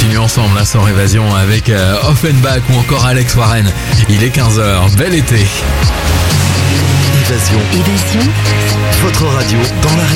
continue ensemble là sur Évasion avec Offenbach ou encore Alex Warren. Il est 15h, bel été. Évasion. Votre radio dans la région.